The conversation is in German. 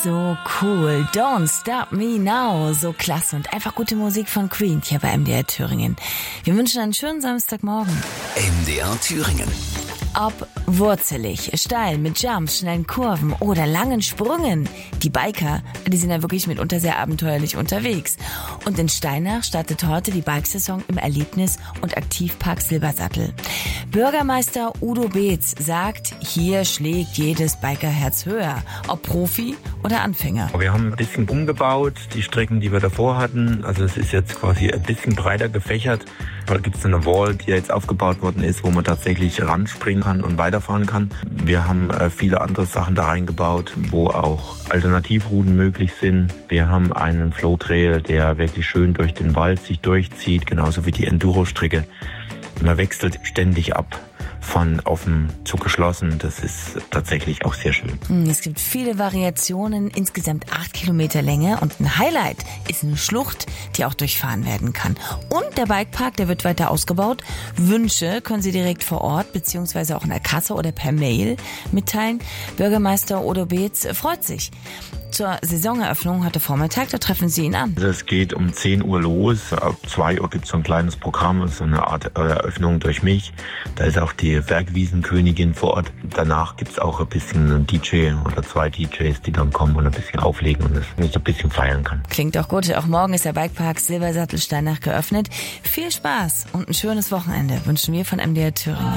so cool. Don't Stop Me Now. So klasse und einfach gute Musik von Queen hier bei MDR Thüringen. Wir wünschen einen schönen Samstagmorgen. MDR Thüringen. Ob wurzelig, steil, mit Jumps, schnellen Kurven oder langen Sprüngen. Die Biker, die sind ja wirklich mitunter sehr abenteuerlich unterwegs. Und in Steinach startet heute die Bikesaison im Erlebnis- und Aktivpark Silbersattel. Bürgermeister Udo Beetz sagt, hier schlägt jedes Bikerherz höher. Ob Profi oder Anfänger. Wir haben ein bisschen umgebaut, die Strecken, die wir davor hatten. Also es ist jetzt quasi ein bisschen breiter gefächert. Da gibt es eine Wall, die jetzt aufgebaut worden ist, wo man tatsächlich ranspringen kann und weiterfahren kann. Wir haben viele andere Sachen da reingebaut, wo auch Alternativrouten möglich sind. Wir haben einen Flow-Trail, der wirklich schön durch den Wald sich durchzieht, genauso wie die Enduro-Strecke. Man wechselt ständig ab von offen zu geschlossen. Das ist tatsächlich auch sehr schön. Es gibt viele Variationen, insgesamt 8 Kilometer Länge und ein Highlight ist eine Schlucht, die auch durchfahren werden kann. Und der Bikepark, der wird weiter ausgebaut. Wünsche können Sie direkt vor Ort beziehungsweise auch in der Kasse oder per Mail mitteilen. Bürgermeister Udo Beetz freut sich. Zur Saisoneröffnung heute Vormittag, da treffen Sie ihn an. Es geht um 10 Uhr los. Ab 2 Uhr gibt es so ein kleines Programm, so eine Art Eröffnung durch mich. Da ist auch die Bergwiesenkönigin vor Ort. Danach gibt es auch ein bisschen einen DJ oder 2 DJs, die dann kommen und ein bisschen auflegen und das ein bisschen feiern kann. Klingt auch gut. Auch morgen ist der Bikepark Silbersattel Steinach geöffnet. Viel Spaß und ein schönes Wochenende wünschen wir von MDR Thüringen.